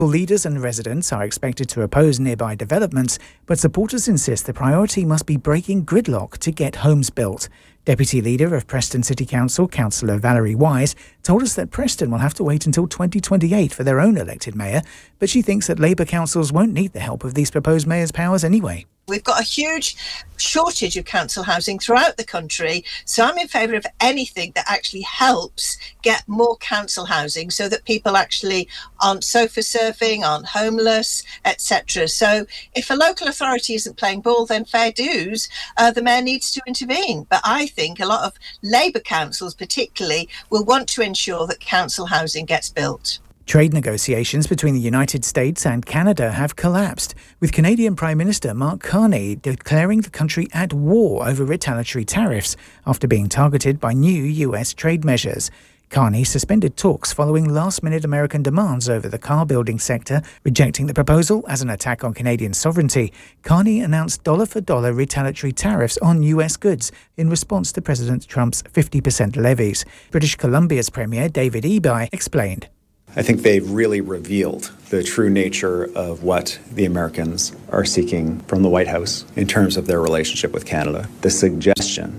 Leaders and residents are expected to oppose nearby developments, but supporters insist the priority must be breaking gridlock to get homes built. Deputy Leader of Preston City Council, Councillor Valerie Wise, told us that Preston will have to wait until 2028 for their own elected mayor, but she thinks that Labour councils won't need the help of these proposed mayor's powers anyway. We've got a huge shortage of council housing throughout the country, so I'm in favour of anything that actually helps get more council housing so that people actually aren't sofa surfing, aren't homeless, etc. So if a local authority isn't playing ball, then fair dues, the mayor needs to intervene. But I think a lot of Labour councils particularly will want to ensure that council housing gets built. Trade negotiations between the United States and Canada have collapsed, with Canadian Prime Minister Mark Carney declaring the country at war over retaliatory tariffs after being targeted by new US trade measures. Carney suspended talks following last-minute American demands over the car-building sector, rejecting the proposal as an attack on Canadian sovereignty. Carney announced dollar-for-dollar retaliatory tariffs on US goods in response to President Trump's 50% levies. British Columbia's Premier David Eby explained. I think they've really revealed the true nature of what the Americans are seeking from the White House in terms of their relationship with Canada. The suggestion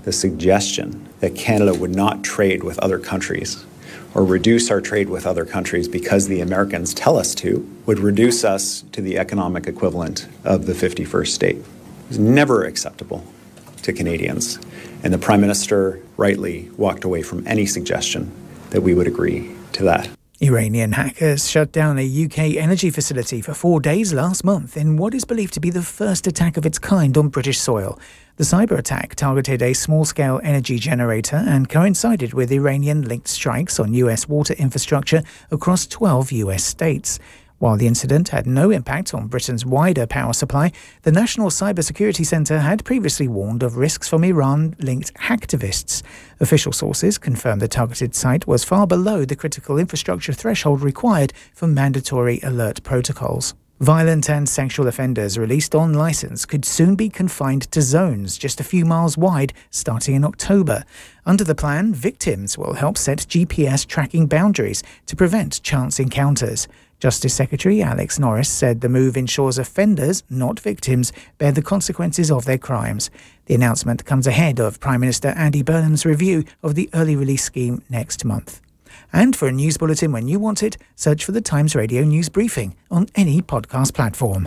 that Canada would not trade with other countries or reduce our trade with other countries because the Americans tell us to would reduce us to the economic equivalent of the 51st state. It was never acceptable to Canadians, and the Prime Minister rightly walked away from any suggestion that we would agree to that. Iranian hackers shut down a UK energy facility for 4 days last month in what is believed to be the first attack of its kind on British soil. The cyber attack targeted a small-scale energy generator and coincided with Iranian-linked strikes on US water infrastructure across 12 US states. While the incident had no impact on Britain's wider power supply, the National Cybersecurity Centre had previously warned of risks from Iran-linked hacktivists. Official sources confirmed the targeted site was far below the critical infrastructure threshold required for mandatory alert protocols. Violent and sexual offenders released on licence could soon be confined to zones just a few miles wide, starting in October. Under the plan, victims will help set GPS tracking boundaries to prevent chance encounters. Justice Secretary Alex Norris said the move ensures offenders, not victims, bear the consequences of their crimes. The announcement comes ahead of Prime Minister Andy Burnham's review of the early release scheme next month. And for a news bulletin when you want it, search for the Times Radio News Briefing on any podcast platform.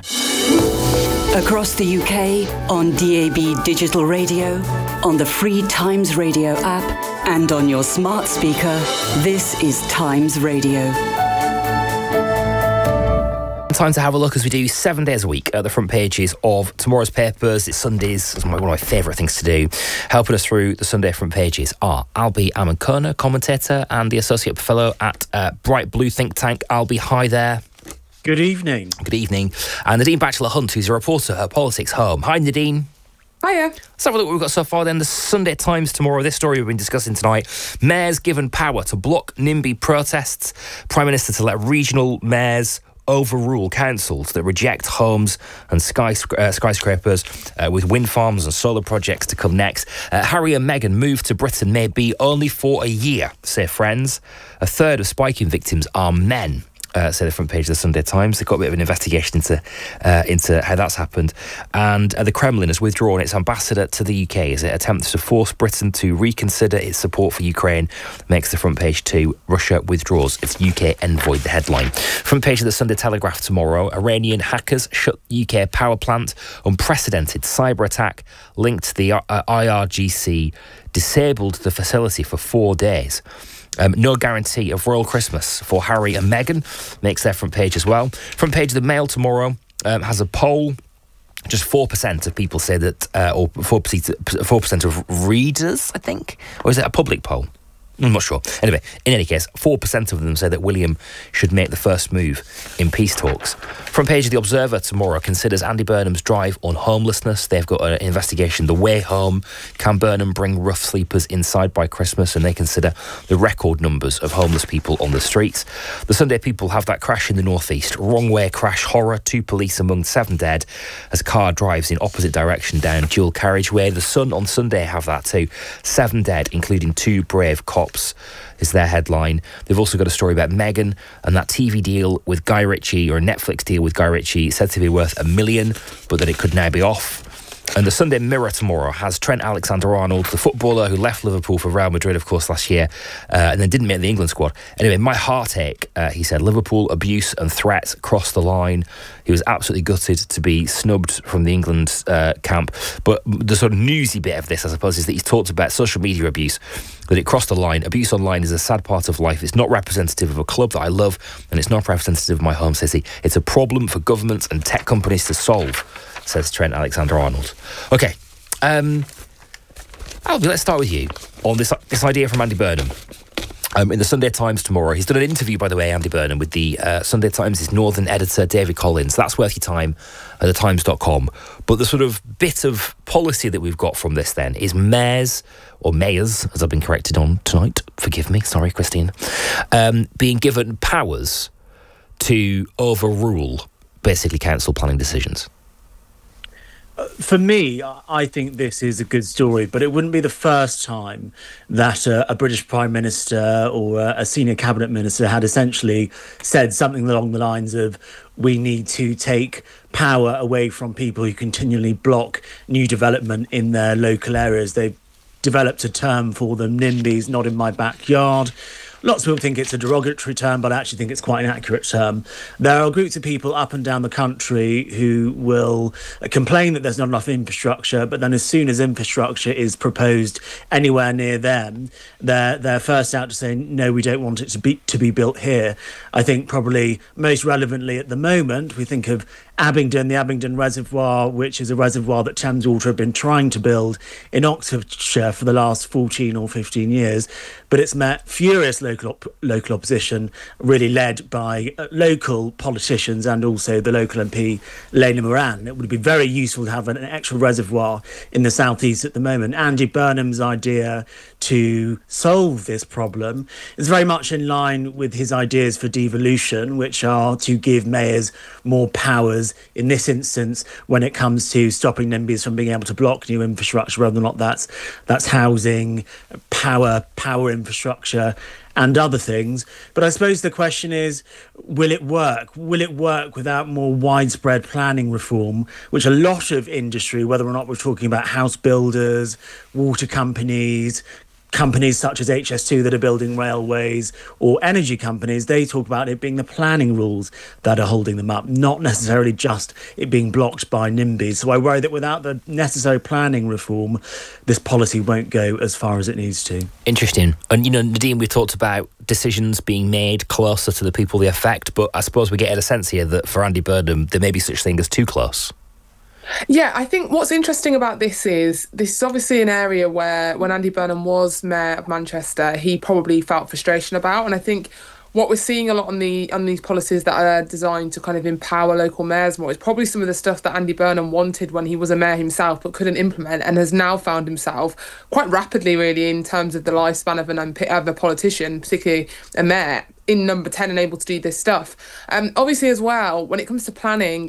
Across the UK, on DAB Digital Radio, on the free Times Radio app, and on your smart speaker, this is Times Radio. Time to have a look, as we do 7 days a week, at the front pages of tomorrow's papers. It's Sundays. It's one of my favourite things to do. Helping us through the Sunday front pages are Albie Amonkona, commentator and the Associate Fellow at Bright Blue Think Tank. Albie, hi there. Good evening. Good evening. And Nadine Batchelor-Hunt, who's a reporter at Politics Home. Hi, Nadine. Hiya. Let's have a look what we've got so far then. The Sunday Times tomorrow. This story we've been discussing tonight. Mayors given power to block NIMBY protests. Prime Minister to let regional mayors overrule councils that reject homes and skyscrapers with wind farms and solar projects to come next. Harry and Meghan move to Britain may be only for a year, say friends. A third of spiking victims are men. Say the front page of the Sunday Times. They've got a bit of an investigation into how that's happened. And the Kremlin has withdrawn its ambassador to the UK as it attempts to force Britain to reconsider its support for Ukraine. Makes the front page too. Russia withdraws its UK envoy, the headline. Front page of the Sunday Telegraph tomorrow. Iranian hackers shut UK power plant. Unprecedented cyber attack linked to the IRGC. Disabled the facility for 4 days. No guarantee of royal Christmas for Harry and Meghan. Makes their front page as well. Front page of the Mail tomorrow has a poll. Just 4% of people say that, or 4% of readers, I think? Or is it a public poll? I'm not sure. Anyway, in any case, 4% of them say that William should make the first move in peace talks. Front page of The Observer tomorrow considers Andy Burnham's drive on homelessness. They've got an investigation, The Way Home. Can Burnham bring rough sleepers inside by Christmas? And they consider the record numbers of homeless people on the streets. The Sunday People have that crash in the northeast. Wrong way crash horror. 2 police among 7 dead as car drives in opposite direction down dual carriageway. The Sun on Sunday have that too. 7 dead, including 2 brave cops tops is their headline. They've also got a story about Meghan and that TV deal with Guy Ritchie, or a Netflix deal with Guy Ritchie, said to be worth $1 million, but that it could now be off. And the Sunday Mirror tomorrow has Trent Alexander-Arnold, the footballer who left Liverpool for Real Madrid, of course, last year, and then didn't make the England squad. Anyway, my heartache, he said, Liverpool abuse and threats crossed the line. He was absolutely gutted to be snubbed from the England camp. But the sort of newsy bit of this, I suppose, is that he's talked about social media abuse, that it crossed the line. Abuse online is a sad part of life. It's not representative of a club that I love, and it's not representative of my home city. It's a problem for governments and tech companies to solve, says Trent Alexander-Arnold. OK, Albie, let's start with you on this idea from Andy Burnham. In the Sunday Times tomorrow. He's done an interview, by the way, Andy Burnham, with the Sunday Times' northern editor, David Collins. That's worth your time at thetimes.com. But the sort of bit of policy that we've got from this, then, is mayors, as I've been corrected on tonight, forgive me, sorry, Christine, being given powers to overrule, basically, council planning decisions. For me, I think this is a good story, but it wouldn't be the first time that a British Prime Minister or a senior cabinet minister had essentially said something along the lines of, we need to take power away from people who continually block new development in their local areas. They've developed a term for them, NIMBYs, not in my backyard. Lots of people think it's a derogatory term, but I actually think it's quite an accurate term. There are groups of people up and down the country who will complain that there's not enough infrastructure, but then as soon as infrastructure is proposed anywhere near them, they're first out to say, no, we don't want it to be built here. I think probably most relevantly at the moment, we think of Abingdon, the Abingdon Reservoir, which is a reservoir that Thames Water have been trying to build in Oxfordshire for the last 14 or 15 years. But it's met furious local opposition, really led by local politicians and also the local MP, Lena Moran. It would be very useful to have an extra reservoir in the southeast at the moment. Andy Burnham's idea to solve this problem is very much in line with his ideas for devolution, which are to give mayors more powers in this instance when it comes to stopping NIMBYs from being able to block new infrastructure, whether or not that's housing, power infrastructure and other things. But I suppose the question is, will it work? Will it work without more widespread planning reform, which a lot of industry, whether or not we're talking about house builders, water companies such as HS2 that are building railways, or energy companies, they talk about it being the planning rules that are holding them up, not necessarily just it being blocked by NIMBYs. So I worry that without the necessary planning reform, this policy won't go as far as it needs to. Interesting. And, Nadine, we talked about decisions being made closer to the people they affect, but I suppose we get a sense here that for Andy Burnham, there may be such thing as too close. Yeah, I think what's interesting about this is obviously an area where when Andy Burnham was Mayor of Manchester, he probably felt frustration about. And I think what we're seeing a lot on these policies that are designed to kind of empower local mayors more is probably some of the stuff that Andy Burnham wanted when he was a mayor himself but couldn't implement, and has now found himself quite rapidly really in terms of the lifespan of a politician, particularly a mayor, in number 10 and able to do this stuff. Obviously as well, when it comes to planning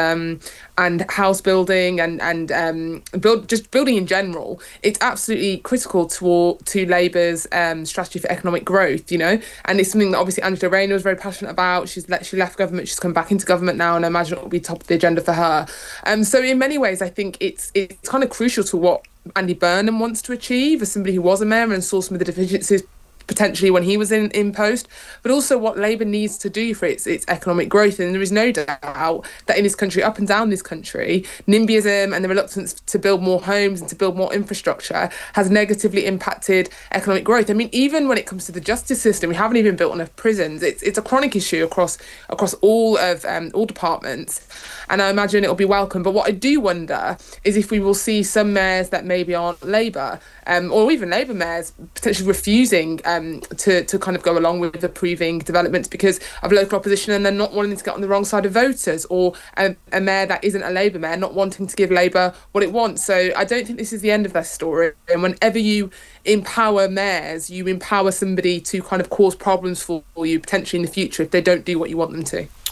and house building and building in general, it's absolutely critical to Labour's strategy for economic growth, and it's something that obviously Angela Rayner was very passionate about. She left government, she's come back into government now, and I imagine it will be top of the agenda for her. So in many ways, I think it's kind of crucial to what Andy Burnham wants to achieve as somebody who was a mayor and saw some of the deficiencies potentially when he was in post, but also what Labour needs to do for its economic growth. And there is no doubt that in this country, up and down this country, NIMBYism and the reluctance to build more homes and to build more infrastructure has negatively impacted economic growth. I mean, even when it comes to the justice system, we haven't even built enough prisons. It's a chronic issue across all departments, and I imagine it'll be welcome. But what I do wonder is if we will see some mayors that maybe aren't Labour, or even Labour mayors potentially refusing to kind of go along with approving developments because of local opposition, and then not wanting to get on the wrong side of voters, or a mayor that isn't a Labour mayor not wanting to give Labour what it wants. So I don't think this is the end of their story. And whenever you empower mayors, you empower somebody to kind of cause problems for you potentially in the future if they don't do what you want them to.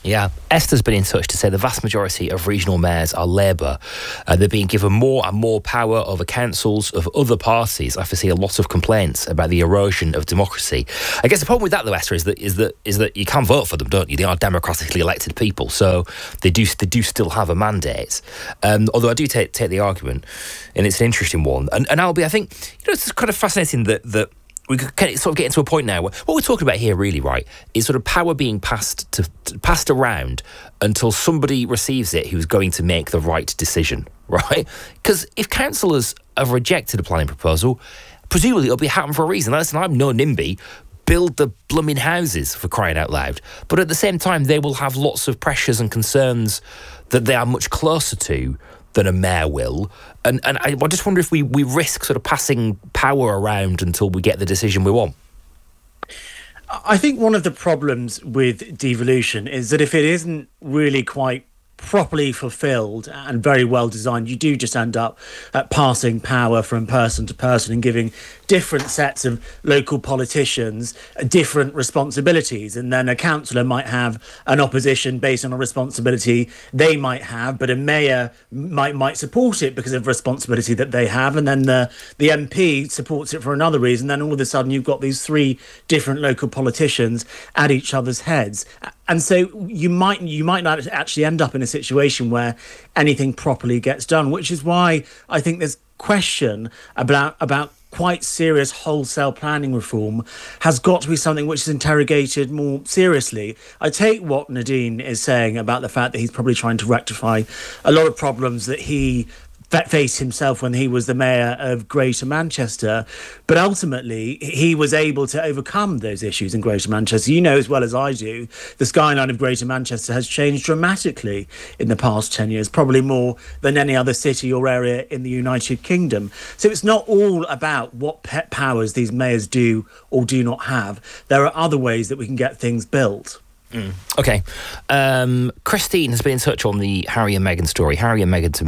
Yeah, Esther's been in touch to say the vast majority of regional mayors are Labour. They're being given more and more power over councils of other parties. I foresee a lot of complaints about the erosion of democracy. I guess the problem with that, though, Esther, is that you can vote for them, don't you? They are democratically elected people, so they do still have a mandate. Although I do take the argument, and it's an interesting one. And Albie, I think it's kind of fascinating that we could sort of get into a point now where what we're talking about here really, right, is sort of power being passed around until somebody receives it who's going to make the right decision, right? Because if councillors have rejected a planning proposal, presumably it'll be happening for a reason. Listen, I'm no NIMBY. Build the blooming houses, for crying out loud. But at the same time, they will have lots of pressures and concerns that they are much closer to than a mayor will. And I just wonder if we risk sort of passing power around until we get the decision we want. I think one of the problems with devolution is that if it isn't really quite properly fulfilled and very well designed, you do just end up passing power from person to person and giving different sets of local politicians different responsibilities. And then a councillor might have an opposition based on a responsibility they might have, but a mayor might support it because of responsibility that they have, and then the MP supports it for another reason. Then all of a sudden you've got these three different local politicians at each other's heads. And so you might not actually end up in a situation where anything properly gets done, which is why I think there's question about quite serious wholesale planning reform has got to be something which is interrogated more seriously. I take what Nadine is saying about the fact that he's probably trying to rectify a lot of problems that he faced himself when he was the mayor of Greater Manchester, but ultimately he was able to overcome those issues in Greater Manchester. You know as well as I do, the skyline of Greater Manchester has changed dramatically in the past 10 years, probably more than any other city or area in the United Kingdom. So it's not all about what pet powers these mayors do or do not have. There are other ways that we can get things built. Okay. Christine has been in touch on the Harry and Meghan story. Harry and Meghan's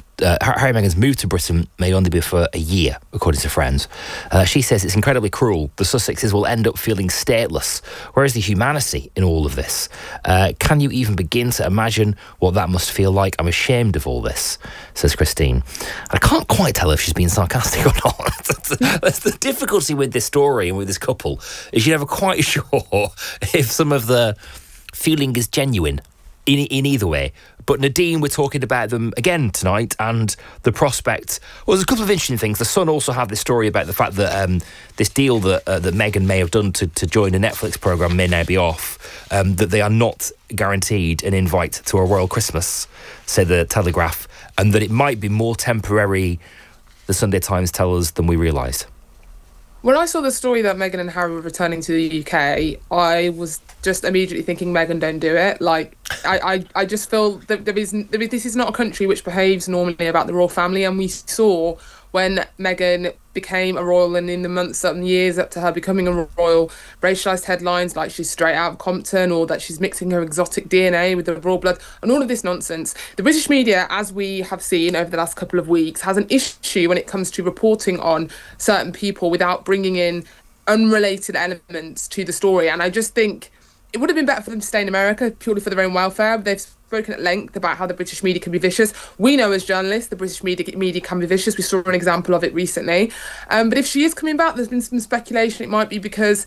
move to Britain may only be for a year, according to friends. She says it's incredibly cruel. The Sussexes will end up feeling stateless. Where is the humanity in all of this? Can you even begin to imagine what that must feel like? I'm ashamed of all this, says Christine. I can't quite tell if she's being sarcastic or not. That's the difficulty with this story and with this couple, is you're never quite sure if some of the feeling is genuine in either way. But Nadine, we're talking about them again tonight, and the prospect. Well, there's a couple of interesting things. The Sun also had this story about the fact that this deal that Meghan may have done to join a Netflix programme may now be off, that they are not guaranteed an invite to a royal Christmas, said the Telegraph, and that it might be more temporary, the Sunday Times tell us, than we realised. When I saw the story that Meghan and Harry were returning to the UK, I was just immediately thinking, Meghan, don't do it. Like, I just feel that this is not a country which behaves normally about the royal family. And we saw when Meghan became a royal, and in the months and years up to her becoming a royal, racialised headlines like she's straight out of Compton, or that she's mixing her exotic DNA with the royal blood, and all of this nonsense. The British media, as we have seen over the last couple of weeks, has an issue when it comes to reporting on certain people without bringing in unrelated elements to the story. And I just think it would have been better for them to stay in America purely for their own welfare. They've spoken at length about how the British media can be vicious. We know as journalists the British media can be vicious. We saw an example of it recently. But if she is coming back, there's been some speculation it might be because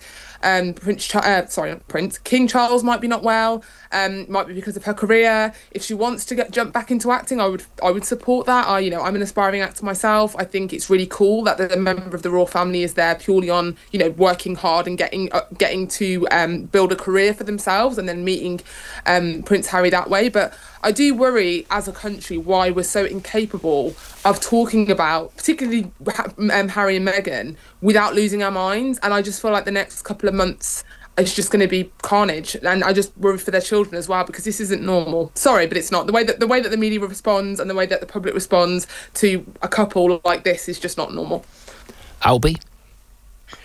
King Charles might be not well. Might be because of her career. If she wants to jump back into acting, I would support that. I'm an aspiring actor myself. I think it's really cool that the member of the royal family is there purely on working hard and getting to build a career for themselves, and then meeting Prince Harry that way. But I do worry as a country why we're so incapable of talking about, particularly Harry and Meghan, without losing our minds. And I just feel like the next couple of months it's just going to be carnage, and I just worry for their children as well, because this isn't normal. Sorry, but it's not. The way that the media responds and the way that the public responds to a couple like this is just not normal. Albie?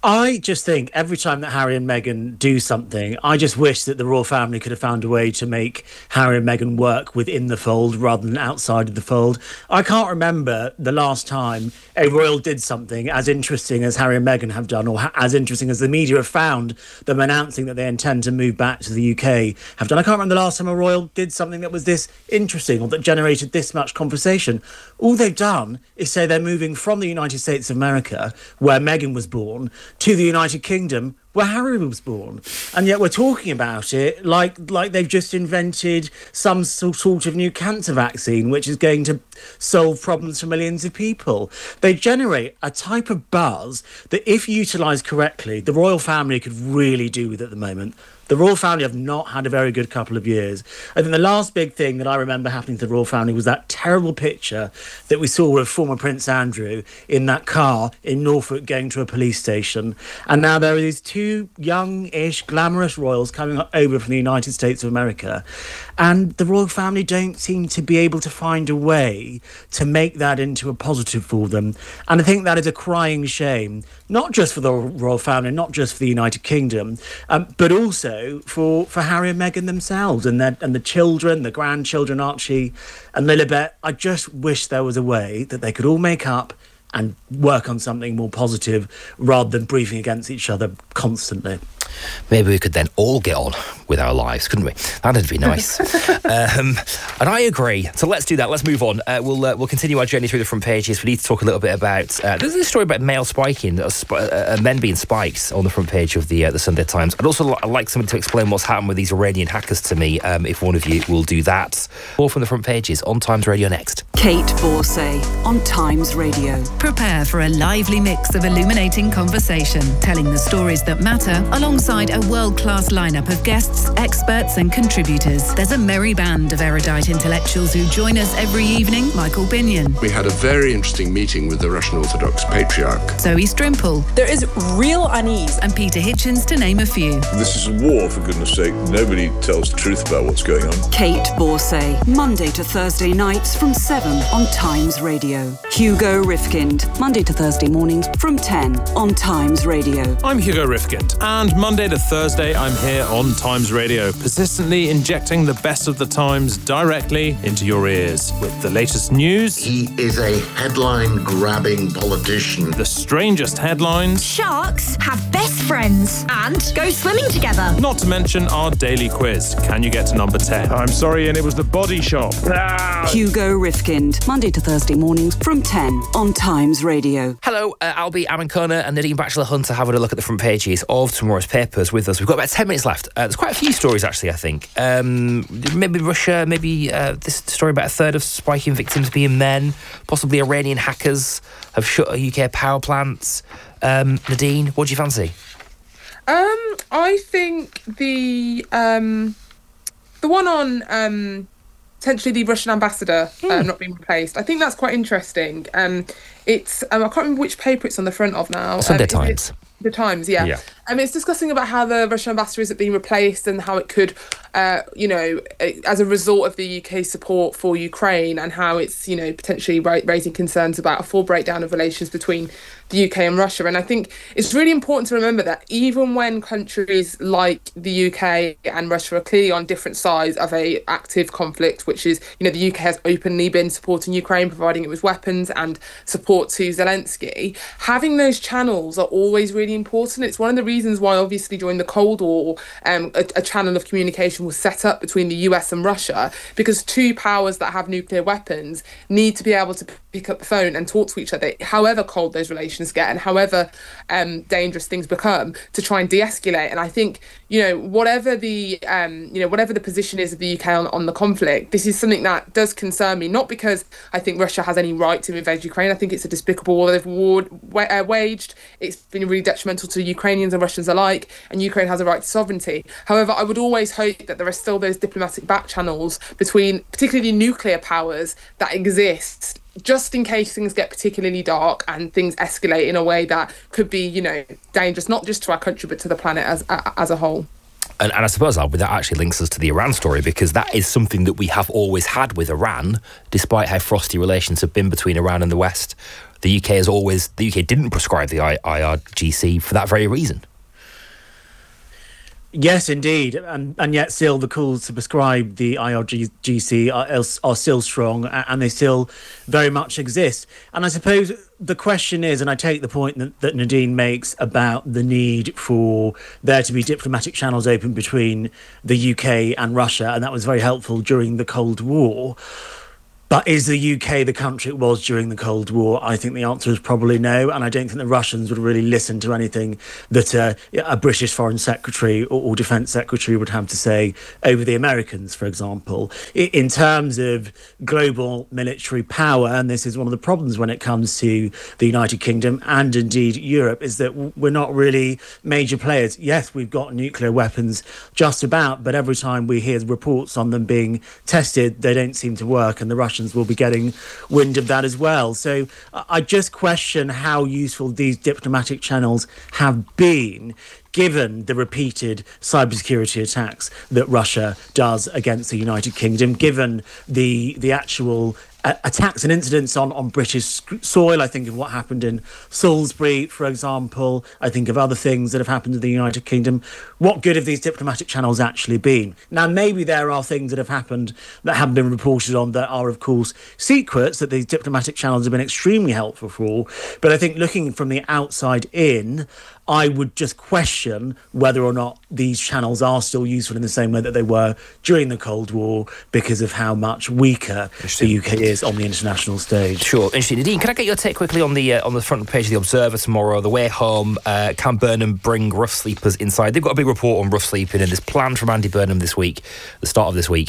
I just think every time that Harry and Meghan do something, I just wish that the royal family could have found a way to make Harry and Meghan work within the fold rather than outside of the fold. I can't remember the last time a royal did something as interesting as Harry and Meghan have done, or as interesting as the media have found them announcing that they intend to move back to the UK have done. I can't remember the last time a royal did something that was this interesting or that generated this much conversation. All they've done is say they're moving from the United States of America, where Meghan was born, to the United Kingdom, where Harry was born. And yet we're talking about it like they've just invented some sort of new cancer vaccine, which is going to solve problems for millions of people. They generate a type of buzz that, if utilised correctly, the royal family could really do with at the moment. The royal family have not had a very good couple of years. I think the last big thing that I remember happening to the royal family was that terrible picture that we saw of former Prince Andrew in that car in Norfolk going to a police station. And now there are these two young-ish, glamorous royals coming over from the United States of America. And the royal family don't seem to be able to find a way to make that into a positive for them. And I think that is a crying shame, not just for the royal family, not just for the United Kingdom, but also for Harry and Meghan themselves and the children, the grandchildren, Archie and Lilibet. I just wish there was a way that they could all make up and work on something more positive rather than briefing against each other constantly. Maybe we could then all get on with our lives, couldn't we? That'd be nice. And I agree. So let's do that. Let's move on. We'll continue our journey through the front pages. We need to talk a little bit about... there's a story about male spiking, men being spiked on the front page of the Sunday Times. I'd also like somebody to explain what's happened with these Iranian hackers to me, if one of you will do that. More from the front pages on Times Radio next. Kate Borsay on Times Radio. Prepare for a lively mix of illuminating conversation, telling the stories that matter alongside a world-class lineup of guests, experts and contributors. There's a merry band of erudite intellectuals who join us every evening. Michael Binion. We had a very interesting meeting with the Russian Orthodox Patriarch. Zoe Strimple. There is real unease. And Peter Hitchens, to name a few. This is a war, for goodness sake. Nobody tells the truth about what's going on. Kate Borsay, Monday to Thursday nights from 7 on Times Radio. Hugo Rifkind, Monday to Thursday mornings from 10 on Times Radio. I'm Hugo Rifkind, and Monday to Thursday I'm here on Times Radio, persistently injecting the best of the Times directly into your ears with the latest news. He is a headline-grabbing politician. The strangest headlines. Sharks have best friends and go swimming together. Not to mention our daily quiz. Can you get to number 10? I'm sorry, and it was the Body Shop. Hugo Rifkind, Monday to Thursday mornings from 10 on Times Radio. Hello, Albie Amankona and Nadine Batchelor-Hunter having a look at the front pages of tomorrow's papers with us. We've got about 10 minutes left. There's quite a few stories, actually, I think. Maybe Russia, maybe this story about a third of spiking victims being men, possibly Iranian hackers have shut a UK power plant. Nadine, what do you fancy? I think the one on potentially the Russian ambassador not being replaced. I think that's quite interesting. It's I can't remember which paper it's on the front of now. Sunday Times. The Times, yeah. It's discussing about how the Russian ambassador isn't being replaced and how it could, as a result of the UK support for Ukraine, and how it's, potentially raising concerns about a full breakdown of relations between the UK and Russia. And I think it's really important to remember that even when countries like the UK and Russia are clearly on different sides of a active conflict, which is, the UK has openly been supporting Ukraine, providing it with weapons and support to Zelensky, having those channels are always really important. It's one of the reasons why, obviously, during the Cold War, a channel of communication was set up between the US and Russia, because two powers that have nuclear weapons need to be able to pick up the phone and talk to each other, however cold those relations get and however dangerous things become, to try and de-escalate. And I think, whatever the position is of the UK on the conflict, this is something that does concern me, not because I think Russia has any right to invade Ukraine. I think it's a despicable war they've waged. It's been really detrimental to Ukrainians and Russians alike, and Ukraine has a right to sovereignty. However, I would always hope that there are still those diplomatic back channels between particularly nuclear powers that exist, just in case things get particularly dark and things escalate in a way that could be, dangerous, not just to our country, but to the planet as a whole. And I suppose, Albie, that actually links us to the Iran story, because that is something that we have always had with Iran, despite how frosty relations have been between Iran and the West. the UK didn't prescribe the IRGC for that very reason. Yes, indeed, and yet still the calls to prescribe the IRGC are still strong, and they still very much exist. And I suppose the question is, and I take the point that Nadine makes about the need for there to be diplomatic channels open between the UK and Russia, and that was very helpful during the Cold War. But is the UK the country it was during the Cold War? I think the answer is probably no. And I don't think the Russians would really listen to anything that a British Foreign Secretary or Defence Secretary would have to say over the Americans, for example. In terms of global military power, and this is one of the problems when it comes to the United Kingdom and indeed Europe, is that we're not really major players. Yes, we've got nuclear weapons just about, but every time we hear reports on them being tested, they don't seem to work, and the Russians will be getting wind of that as well. So I just question how useful these diplomatic channels have been, given the repeated cybersecurity attacks that Russia does against the United Kingdom, given the actual attacks and incidents on British soil. I think of what happened in Salisbury, for example. I think of other things that have happened in the United Kingdom. What good have these diplomatic channels actually been? Now, maybe there are things that have happened that haven't been reported on that are, of course, secrets that these diplomatic channels have been extremely helpful for. But I think looking from the outside in, I would just question whether or not these channels are still useful in the same way that they were during the Cold War, because of how much weaker the UK is on the international stage. Sure, interesting. Nadine, can I get your take quickly on the front page of the Observer tomorrow? The way home, can Burnham bring rough sleepers inside? They've got a big report on rough sleeping, and there's plan from Andy Burnham this week, the start of this week,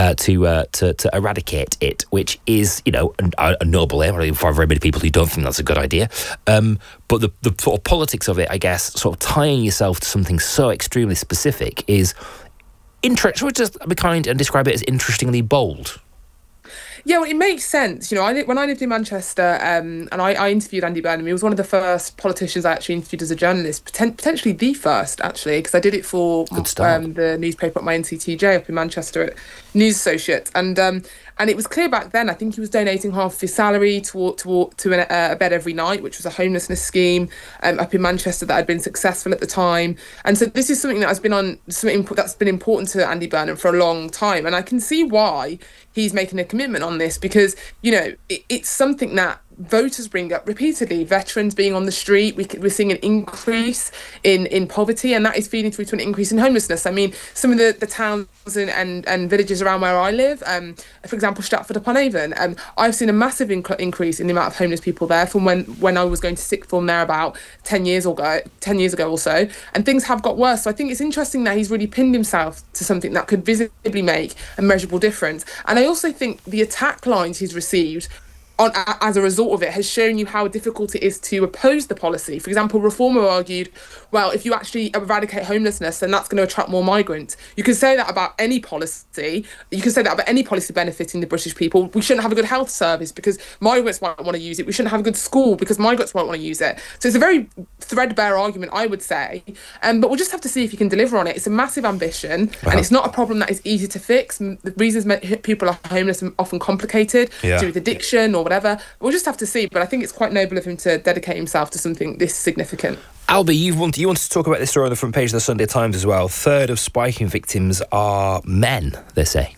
to eradicate it, which is, a noble aim. I don't find very many people who don't think that's a good idea. But the sort of politics of it, I guess, sort of tying yourself to something so extremely specific is interesting. Should we just be kind and describe it as interestingly bold? Yeah, well, it makes sense. When I lived in Manchester, and I interviewed Andy Burnham, he was one of the first politicians I actually interviewed as a journalist, potentially the first, actually, because I did it for the newspaper at my NCTJ up in Manchester at News Associates. And it was clear back then, I think he was donating half of his salary to a bed every night, which was a homelessness scheme up in Manchester that had been successful at the time. And so this is something that's been important to Andy Burnham for a long time. And I can see why he's making a commitment on this, because, it's something that voters bring up repeatedly. Veterans being on the street, we're seeing an increase in poverty, and that is feeding through to an increase in homelessness. I mean, some of the towns and villages around where I live, for example, Stratford-upon-Avon, I've seen a massive increase in the amount of homeless people there from when I was going to sixth form there about 10 years ago or so, and things have got worse. So I think it's interesting that he's really pinned himself to something that could visibly make a measurable difference. And I also think the attack lines he's received as a result of it has shown you how difficult it is to oppose the policy. For example, Reformer argued, well, if you actually eradicate homelessness, then that's going to attract more migrants. You can say that about any policy. You can say that about any policy benefiting the British people. We shouldn't have a good health service because migrants won't want to use it. We shouldn't have a good school because migrants won't want to use it. So it's a very threadbare argument, I would say. But we'll just have to see if you can deliver on it. It's a massive ambition, and it's not a problem that is easy to fix. The reasons people are homeless are often complicated, to do with addiction or whatever. We'll just have to see, but I think it's quite noble of him to dedicate himself to something this significant. Albie, you want to talk about this story on the front page of the Sunday Times as well. A third of spiking victims are men, they say.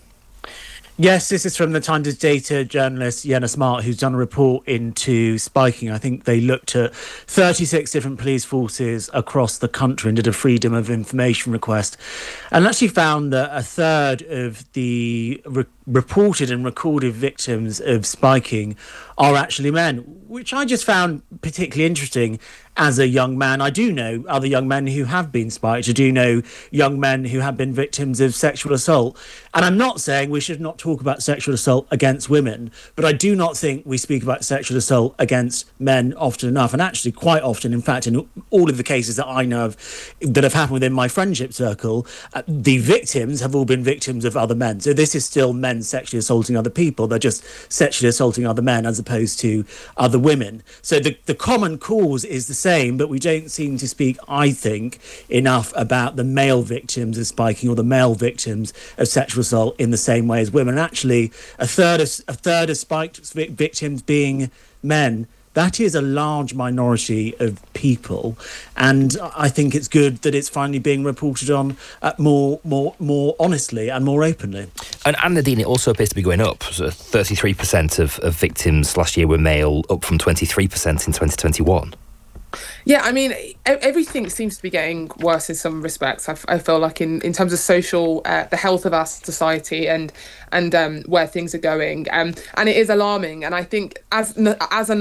Yes, this is from the Times' data journalist Jenna Smart, who's done a report into spiking. I think they looked at 36 different police forces across the country and did a freedom of information request, and actually found that a third of the reported and recorded victims of spiking are actually men, which I just found particularly interesting as a young man. I do know other young men who have been spiked. I do know young men who have been victims of sexual assault. And I'm not saying we should not talk about sexual assault against women, but I do not think we speak about sexual assault against men often enough. And actually quite often, in fact, in all of the cases that I know of that have happened within my friendship circle, the victims have all been victims of other men. So this is still men sexually assaulting other people. They're just sexually assaulting other men as opposed to other women. So the common cause is the same, but we don't seem to speak, I think, enough about the male victims of spiking or the male victims of sexual assault in the same way as women. And actually, a third of spiked victims being men that is a large minority of people, and I think it's good that it's finally being reported on more honestly and more openly. And Nadine, it also appears to be going up. So 33% of victims last year were male, up from 23% in 2021. Yeah, I mean, everything seems to be getting worse in some respects. I feel like in terms of social, the health of our society and where things are going, and it is alarming. And I think as there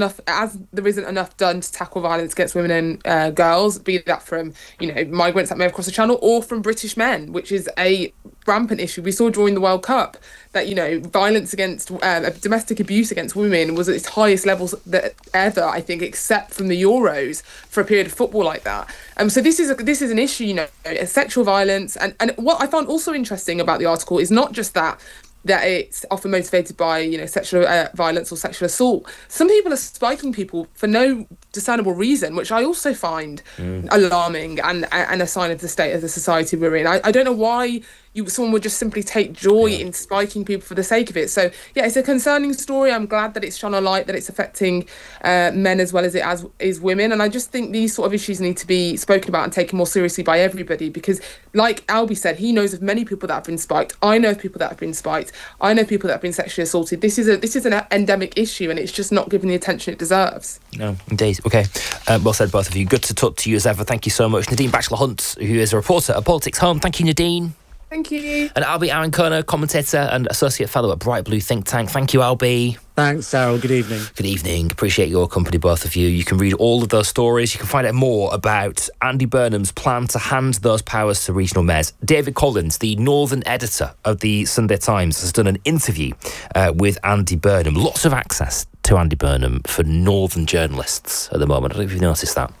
isn't enough done to tackle violence against women and girls, be that from migrants that may have crossed the channel or from British men, which is a rampant issue. We saw during the World Cup that violence against domestic abuse against women was at its highest levels ever, I think, except from the Euros for a period of football like that. So this is an issue, sexual violence, and what I found also interesting about the article is not just that it's often motivated by sexual violence or sexual assault. Some people are spiking people for no discernible reason, which I also find alarming and a sign of the state of the society we're in. I don't know why someone would just simply take joy in spiking people for the sake of it. So yeah, it's a concerning story. I'm glad that it's shone a light that it's affecting men as well as it is women, and I just think these sort of issues need to be spoken about and taken more seriously by everybody, because like Albie said, he knows of many people that have been spiked. I know of people that have been spiked. I know people that have been sexually assaulted. This is an endemic issue, and it's just not given the attention it deserves. No, indeed. Okay, well said, both of you. Good to talk to you as ever. Thank you so much. Nadine Batchelor-Hunt, who is a reporter at Politics Home. Thank you, Nadine. Thank you. And Albie Aaron-Kerner, commentator and associate fellow at Bright Blue Think Tank. Thank you, Albie. Thanks, Daryl. Good evening. Good evening. Appreciate your company, both of you. You can read all of those stories. You can find out more about Andy Burnham's plan to hand those powers to regional mayors. David Collins, the northern editor of the Sunday Times, has done an interview with Andy Burnham. Lots of access to Andy Burnham for northern journalists at the moment. I don't know if you've noticed that.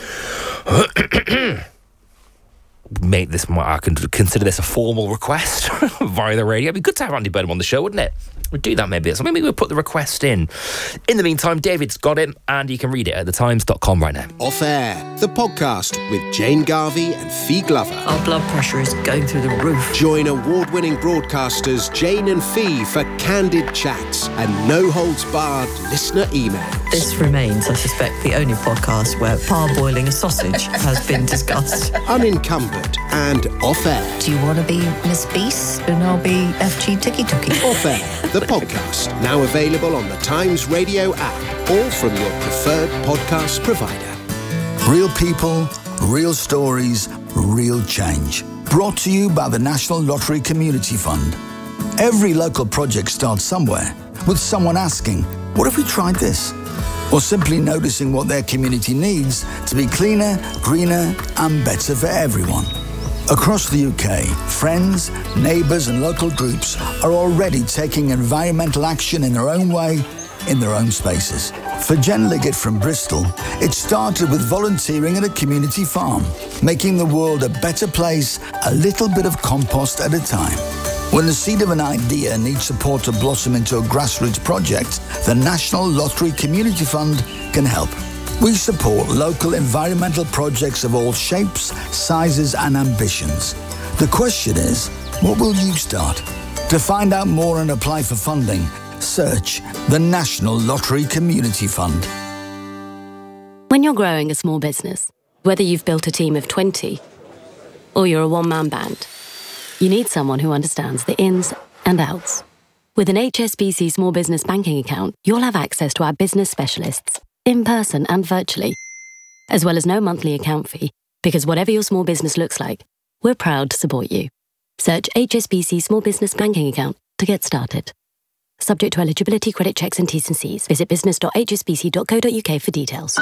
I can consider this a formal request via the radio. It'd be good to have Andy Burnham on the show, wouldn't it? We'd do that maybe. So maybe we'll put the request in. In the meantime, David's got it, and you can read it at thetimes.com right now. Off Air, the podcast with Jane Garvey and Fee Glover. Our blood pressure is going through the roof. Join award-winning broadcasters Jane and Fee for candid chats and no-holds-barred listener emails. This remains, I suspect, the only podcast where parboiling a sausage has been discussed. Unencumbered and Off Air. Do you want to be Miss Beast and I'll be FG Tiki Tuki? Off Air, the podcast, now available on the Times Radio app or from your preferred podcast provider. Real people, real stories, real change. Brought to you by the National Lottery Community Fund. Every local project starts somewhere, with someone asking, what if we tried this? Or simply noticing what their community needs to be cleaner, greener, and better for everyone. Across the UK, friends, neighbours and local groups are already taking environmental action in their own way, in their own spaces. For Jen Liggett from Bristol, it started with volunteering at a community farm, making the world a better place, a little bit of compost at a time. When the seed of an idea needs support to blossom into a grassroots project, the National Lottery Community Fund can help. We support local environmental projects of all shapes, sizes and ambitions. The question is, what will you start? To find out more and apply for funding, search the National Lottery Community Fund. When you're growing a small business, whether you've built a team of 20 or you're a one-man band, you need someone who understands the ins and outs. With an HSBC Small Business Banking account, you'll have access to our business specialists, in person and virtually, as well as no monthly account fee, because whatever your small business looks like, we're proud to support you. Search HSBC Small Business Banking Account to get started. Subject to eligibility, credit checks and T's and C's. Visit business.hsbc.co.uk for details.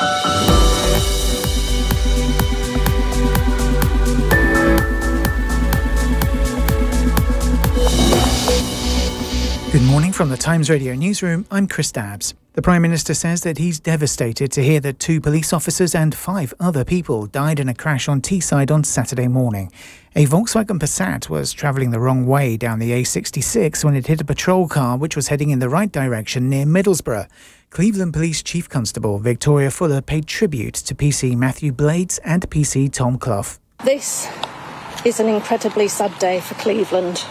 Good morning from the Times Radio newsroom. I'm Chris Dabbs. The Prime Minister says that he's devastated to hear that 2 police officers and 5 other people died in a crash on Teesside on Saturday morning. A Volkswagen Passat was travelling the wrong way down the A66 when it hit a patrol car which was heading in the right direction near Middlesbrough. Cleveland Police Chief Constable Victoria Fuller paid tribute to PC Matthew Blades and PC Tom Clough. This is an incredibly sad day for Cleveland.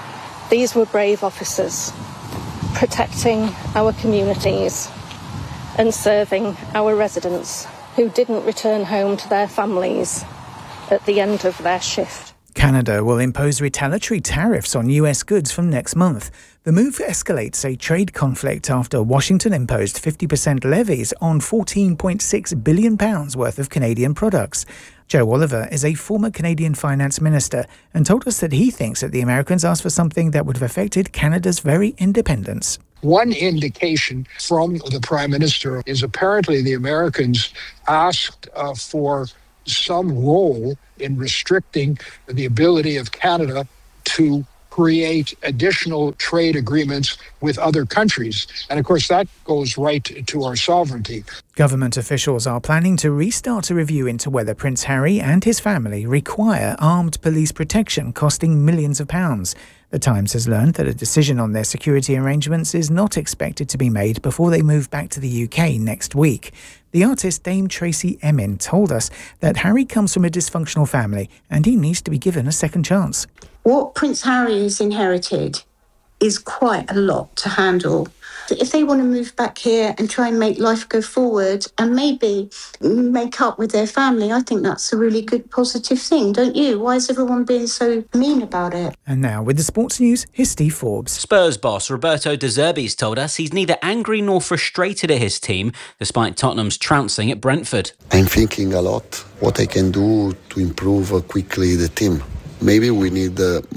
These were brave officers, protecting our communities and serving our residents who didn't return home to their families at the end of their shift. Canada will impose retaliatory tariffs on US goods from next month. The move escalates a trade conflict after Washington imposed 50% levies on £14.6 billion worth of Canadian products. Joe Oliver is a former Canadian finance minister and told us that he thinks that the Americans asked for something that would have affected Canada's very independence. One indication from the Prime Minister is apparently the Americans asked for some role in restricting the ability of Canada to create additional trade agreements with other countries. And of course, that goes right to our sovereignty. Government officials are planning to restart a review into whether Prince Harry and his family require armed police protection costing millions of pounds. The Times has learned that a decision on their security arrangements is not expected to be made before they move back to the UK next week. The artist Dame Tracy Emin told us that Harry comes from a dysfunctional family and he needs to be given a second chance. What Prince Harry has inherited is quite a lot to handle. If they want to move back here and try and make life go forward and maybe make up with their family, I think that's a really good positive thing, don't you? Why is everyone being so mean about it? And now with the sports news, here's Steve Forbes. Spurs boss Roberto De Zerbi's told us he's neither angry nor frustrated at his team, despite Tottenham's trouncing at Brentford. I'm thinking a lot what I can do to improve quickly the team. Maybe we need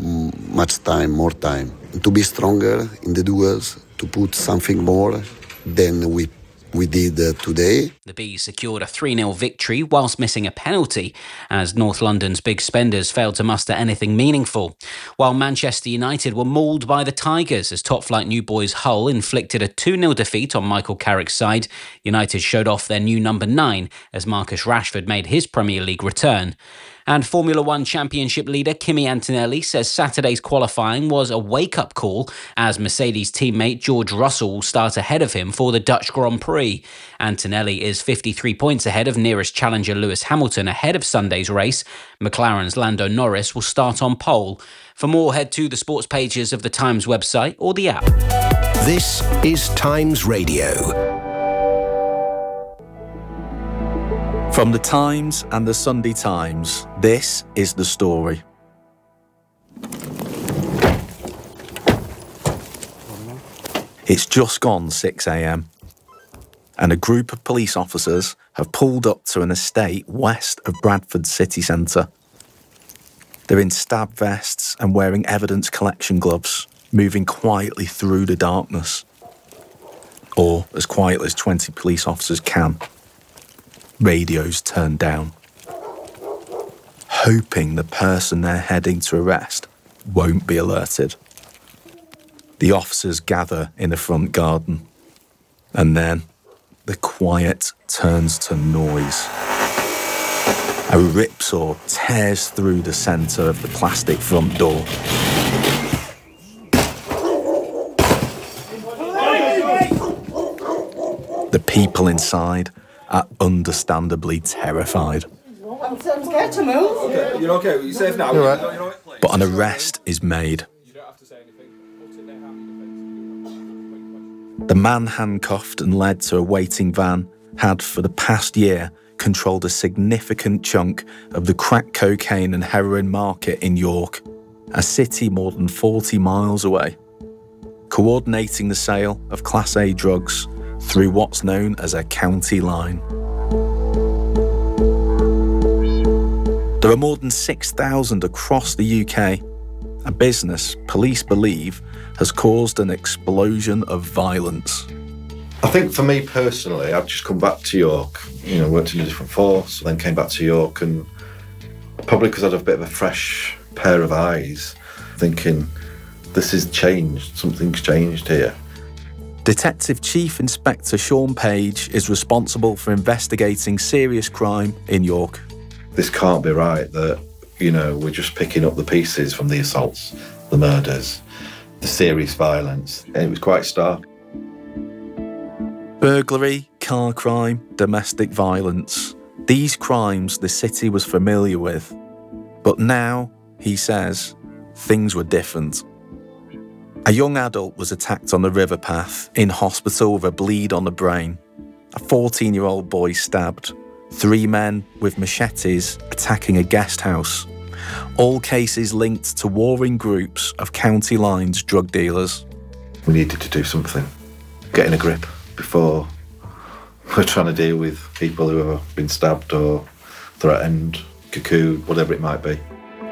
more time, to be stronger in the duels, to put something more than we did today. The Bees secured a 3-0 victory whilst missing a penalty, as North London's big spenders failed to muster anything meaningful. While Manchester United were mauled by the Tigers as top-flight New Boys Hull inflicted a 2-0 defeat on Michael Carrick's side, United showed off their new number 9 as Marcus Rashford made his Premier League return. And Formula One Championship leader Kimi Antonelli says Saturday's qualifying was a wake-up call as Mercedes teammate George Russell will start ahead of him for the Dutch Grand Prix. Antonelli is 53 points ahead of nearest challenger Lewis Hamilton ahead of Sunday's race. McLaren's Lando Norris will start on pole. For more, head to the sports pages of the Times website or the app. This is Times Radio. From the Times and the Sunday Times, this is the story. It's just gone 6 a.m. and a group of police officers have pulled up to an estate west of Bradford city centre. They're in stab vests and wearing evidence collection gloves, moving quietly through the darkness. Or as quietly as 20 police officers can. Radios turned down, hoping the person they're heading to arrest won't be alerted. The officers gather in the front garden, and then the quiet turns to noise. A ripsaw tears through the centre of the plastic front door. The people inside are understandably terrified. I'm scared to move. Okay, you're okay. You're safe now. You're right. But an arrest is made. The man handcuffed and led to a waiting van had, for the past year, controlled a significant chunk of the crack cocaine and heroin market in York, a city more than 40 miles away, coordinating the sale of Class A drugs through what's known as a county line. There are more than 6,000 across the UK, a business police believe has caused an explosion of violence. I think for me personally, I've just come back to York, worked in a different force, then came back to York, and probably because I had a bit of a fresh pair of eyes, thinking, this has changed, something's changed here. Detective Chief Inspector Sean Page is responsible for investigating serious crime in York. This can't be right that, we're just picking up the pieces from the assaults, the murders, the serious violence. And it was quite stark. Burglary, car crime, domestic violence. These crimes the city was familiar with. But now, he says, things were different. A young adult was attacked on the river path, in hospital with a bleed on the brain. a 14-year-old boy stabbed, 3 men with machetes attacking a guest house. All cases linked to warring groups of County Lines drug dealers. We needed to do something, get in a grip before we're trying to deal with people who have been stabbed or threatened, cocooned, whatever it might be.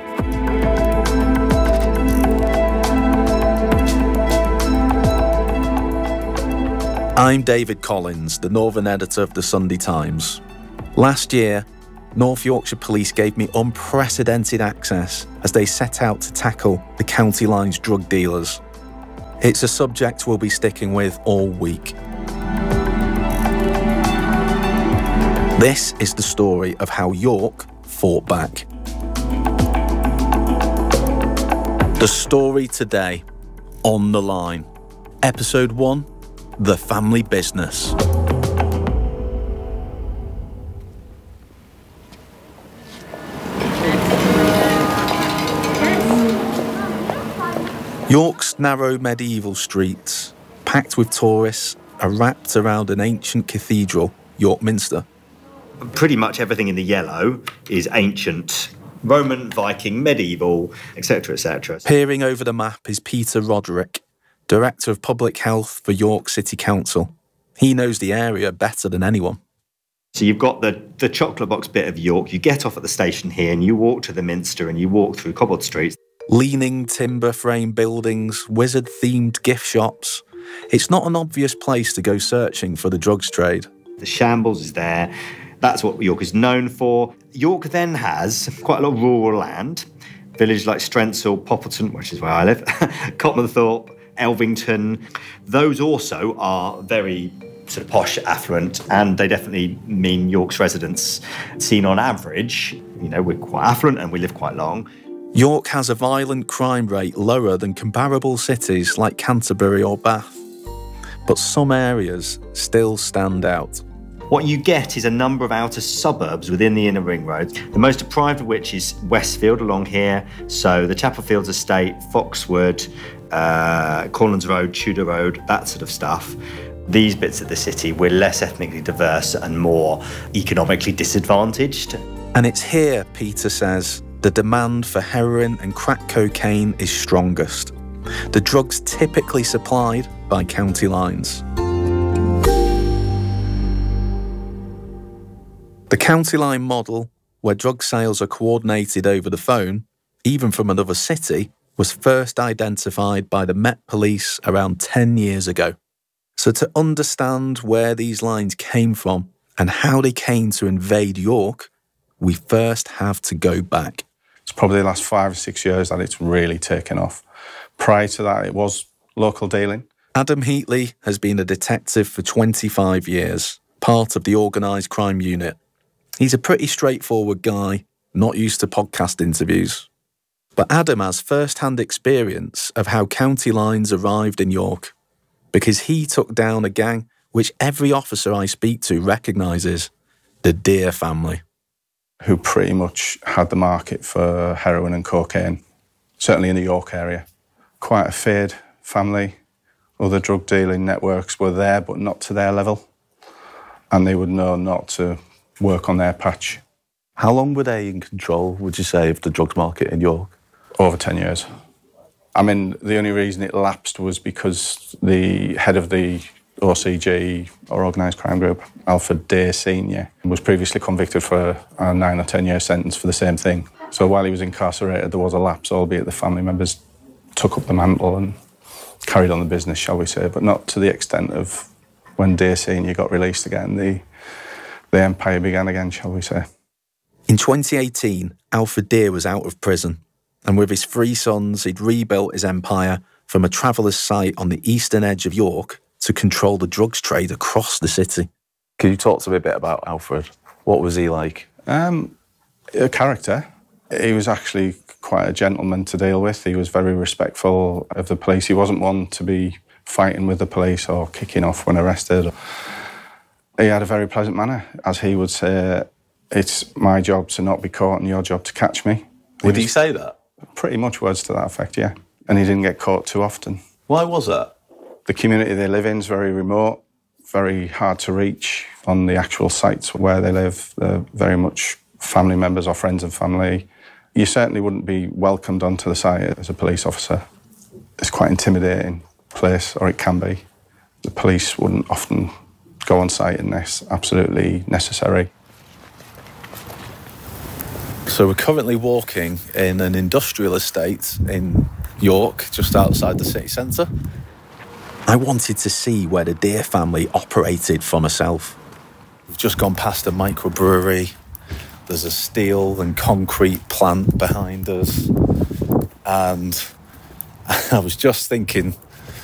I'm David Collins, the Northern editor of the Sunday Times. Last year, North Yorkshire Police gave me unprecedented access as they set out to tackle the County Lines drug dealers. It's a subject we'll be sticking with all week. This is the story of how York fought back. The story today, On the Line. Episode 1, The Family Business. York's narrow medieval streets, packed with tourists, are wrapped around an ancient cathedral, York Minster. Pretty much everything in the yellow is ancient, Roman, Viking, medieval, etc., etc. Peering over the map is Peter Roderick, Director of Public Health for York City Council. He knows the area better than anyone. So you've got the chocolate box bit of York, you get off at the station here and you walk to the Minster and you walk through cobbled streets. Leaning timber frame buildings, wizard-themed gift shops. It's not an obvious place to go searching for the drugs trade. The shambles is there. That's what York is known for. York then has quite a lot of rural land. Villages like Strensall, Poppleton, which is where I live, Cotmanthorpe, Elvington. Those also are very sort of posh, affluent, and they definitely mean York's residents. Seen on average, we're quite affluent and we live quite long. York has a violent crime rate lower than comparable cities like Canterbury or Bath. But some areas still stand out. What you get is a number of outer suburbs within the inner ring road, the most deprived of which is Westfield along here. So the Chapel Fields Estate, Foxwood, Cornlands Road, Tudor Road, that sort of stuff. These bits of the city, we're less ethnically diverse and more economically disadvantaged. And it's here, Peter says, the demand for heroin and crack cocaine is strongest. The drugs typically supplied by County Lines. The County Line model, where drug sales are coordinated over the phone, even from another city, was first identified by the Met Police around 10 years ago. So to understand where these lines came from and how they came to invade York, we first have to go back. It's probably the last 5 or 6 years that it's really taken off. Prior to that, it was local dealing. Adam Heatley has been a detective for 25 years, part of the organised crime unit. He's a pretty straightforward guy, not used to podcast interviews. But Adam has first-hand experience of how County Lines arrived in York, because he took down a gang which every officer I speak to recognises, the Deer family. Who pretty much had the market for heroin and cocaine, certainly in the York area. Quite a feared family. Other drug dealing networks were there, but not to their level. And they would know not to work on their patch. How long were they in control, would you say, of the drugs market in York? Over 10 years. I mean, the only reason it lapsed was because the head of the OCG, or Organised Crime Group, Alfred Deer Sr., was previously convicted for a 9 or 10 year sentence for the same thing. So while he was incarcerated, there was a lapse, albeit the family members took up the mantle and carried on the business, shall we say, but not to the extent of when Deer Sr. got released again. The empire began again, shall we say. In 2018, Alfred Deer was out of prison, and with his 3 sons, he'd rebuilt his empire from a traveller's site on the eastern edge of York to control the drugs trade across the city. Can you talk to me a bit about Alfred? What was he like? A character. He was actually quite a gentleman to deal with. He was very respectful of the police. He wasn't one to be fighting with the police or kicking off when arrested. He had a very pleasant manner. As he would say, it's my job to not be caught and your job to catch me. Would he say that? Pretty much words to that effect, yeah. And he didn't get caught too often. Why was that? The community they live in is very remote, very hard to reach on the actual sites where they live. They're very much family members or friends of family. You certainly wouldn't be welcomed onto the site as a police officer. It's quite an intimidating place, or it can be. The police wouldn't often go on site unless absolutely necessary. So we're currently walking in an industrial estate in York, just outside the city centre. I wanted to see where the Dear family operated for myself. We've just gone past a microbrewery. There's a steel and concrete plant behind us. And I was just thinking,